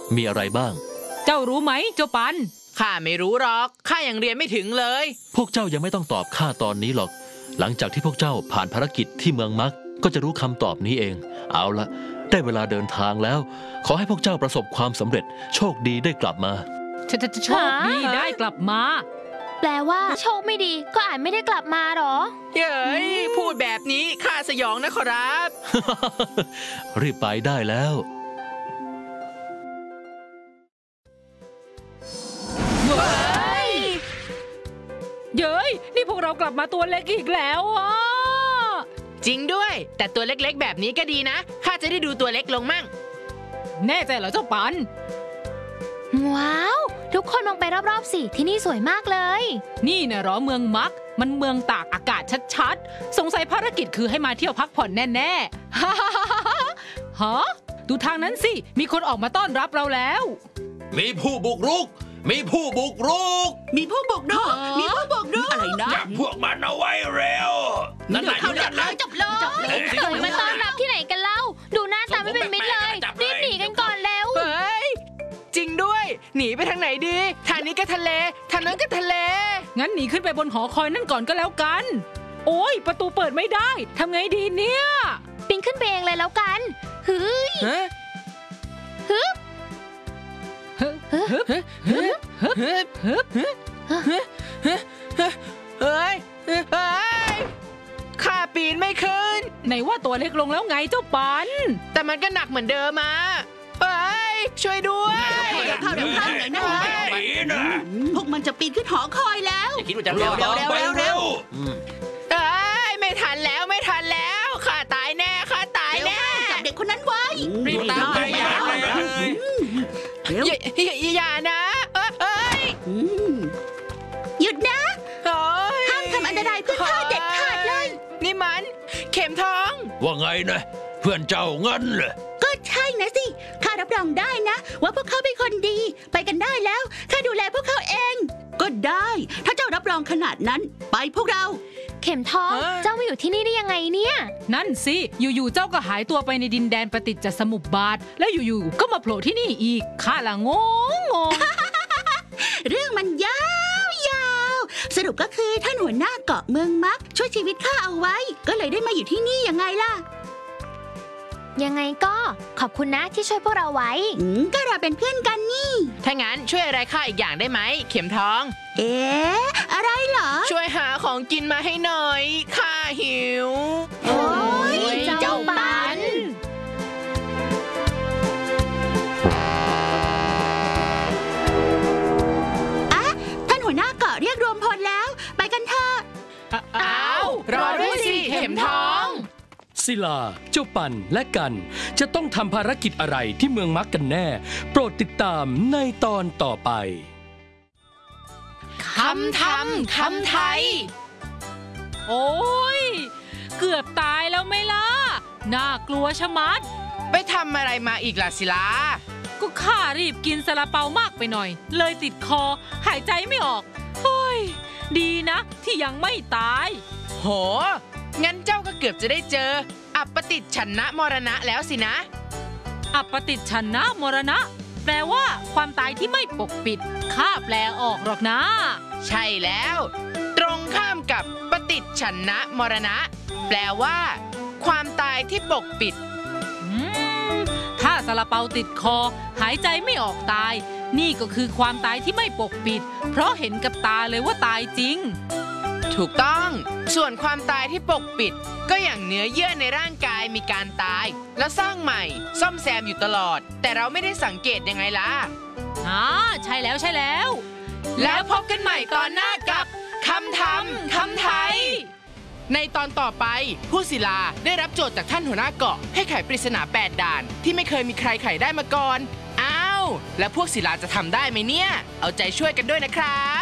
มีอะไรบ้างเจ้ารู้ไหมเจ้าปันข้าไม่รู้หรอกข้ายังเรียนไม่ถึงเลยพวกเจ้ายังไม่ต้องตอบข้าตอนนี้หรอกหลังจากที่พวกเจ้าผ่านภารกิจที่เมืองมักก็จะรู้คำตอบนี้เองเอาละได้เวลาเดินทางแล้วขอให้พวกเจ้าประสบความสำเร็จโชคดีได้กลับมาโชคดีได้กลับมาแปลว่าโชคไม่ดีก็อาจไม่ได้กลับมาหรอเย้ยพูดแบบนี้ข้าสยองนะขอรับรีบไปได้แล้วเย้ยนี่พวกเรากลับมาตัวเล็กอีกแล้วอ่ะจริงด้วยแต่ตัวเล็กๆแบบนี้ก็ดีนะข้าจะได้ดูตัวเล็กลงมั่งแน่ใจเหรอเจ้าปันว้าวทุกคนมองไปรอบๆสิที่นี่สวยมากเลยนี่นะเหรอเมืองมักมันเมืองตากอากาศชัดๆสงสัยภารกิจคือให้มาเที่ยวพักผ่อนแน่ๆฮะดูทางนั้นสิมีคนออกมาต้อนรับเราแล้วมีผู้บุกรุกมีผู้บุกรุกอะไรนะจับพวกมันเอาไว้เร็วนั่นไหนอยู่นั่นจับเลยมาต้อนรับที่ไหนกันเล่าดูหน้าตาไม่เป็นมิตรเลยรีบหนีกันก่อนเร็วเฮ้ยจริงด้วยหนีไปทางไหนดีทางนี้ก็ทะเลทางนั้นก็ทะเลงั้นหนีขึ้นไปบนหอคอยนั่นก่อนก็แล้วกันโอ้ยประตูเปิดไม่ได้ทำไงดีเนี่ยปีนขึ้นไปเองเลยแล้วกันเฮ้ยข้าปีนไม่ขึ้นไหนว่าตัวเล็กลงแล้วไงเจ้าปันแต่มันก็หนักเหมือนเดิมมาช่วยด้วยพวกมันจะปีนขึ้นหอคอยแล้วคิดว่าจะเร็วไม่ทันแล้วข้าตายแน่จับเด็กคนนั้นไว้รีบตามไปอย่านะหยุดนะห้ามทำอันตรายเพื่อนข้าเด็ดขาดเลยนี่มันเข็มทองว่าไงนะเพื่อนเจ้างั้นเหรอก็ใช่นะสิข้ารับรองได้นะว่าพวกเขาเป็นคนดีไปกันได้แล้วข้าดูแลพวกเขาเองก็ได้ถ้าเจ้ารับรองขนาดนั้นไปพวกเราเข็มทองเจ้ามาอยู่ที่นี่ได้ยังไงเนี่ยนั่นสิอยู่ๆเจ้าก็หายตัวไปในดินแดนปฏิจจสมุปบาทแล้วอยู่ๆก็มาโผล่ที่นี่อีกข้าละงงเรื่องมันยาวสรุปก็คือท่านหัวหน้าเกาะเมืองมักช่วยชีวิตข้าเอาไว้ก็เลยได้มาอยู่ที่นี่ยังไงล่ะยังไงก็ขอบคุณนะที่ช่วยพวกเราไว้ก็เราเป็นเพื่อนกันนี่ถ้างั้นช่วยอะไรข้าอีกอย่างได้ไหมเข็มทองอะไรเหรอช่วยหาของกินมาให้หน่อยข้าหิวโอ้ยเจ้าปันท่านหัวหน้าเกาะเรียกรวมพลแล้วไปกันเถอะอ้าวรอด้วยสิเข็มทองศิลาเจ้าปันและกันจะต้องทำภารกิจอะไรที่เมืองมักกันแน่โปรดติดตามในตอนต่อไปคำไทยโอ้ยเกือบตายแล้วไหมล่ะน่ากลัวชะมัดไปทำอะไรมาอีกล่ะศิลาก็ข้ารีบกินซาลาเปามากไปหน่อยเลยติดคอหายใจไม่ออกเฮ้ยดีนะที่ยังไม่ตายโหงั้นเจ้าก็เกือบจะได้เจออัปปติฉันนะมรณะแล้วสินะอัปปติฉันนะมรณะแปลว่าความตายที่ไม่ปกปิดข้าแปลออกหรอกนะใช่แล้วตรงข้ามกับปฏิฉันนะมรณะแปลว่าความตายที่ปกปิดถ้าซาลาเปาติดคอหายใจไม่ออกตายนี่ก็คือความตายที่ไม่ปกปิดเพราะเห็นกับตาเลยว่าตายจริงถูกต้องส่วนความตายที่ปกปิดก็อย่างเนื้อเยื่อในร่างกายมีการตายแล้วสร้างใหม่ซ่อมแซมอยู่ตลอดแต่เราไม่ได้สังเกตยังไงล่ะใช่แล้วแล้วพบกันใหม่ตอนหน้ากับคำไทยในตอนต่อไปผู้ศิลาได้รับโจทย์จากท่านหัวหน้าเกาะให้ไขปริศนา8ด่านที่ไม่เคยมีใครไขได้มาก่อนอ้าวแล้วพวกศิลาจะทำได้ไหมเนี่ยเอาใจช่วยกันด้วยนะครับ